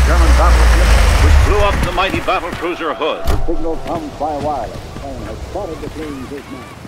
German battleship, which blew up the mighty battle cruiser Hood. The signal comes by wireless. The plane has spotted the fleeing Guzman.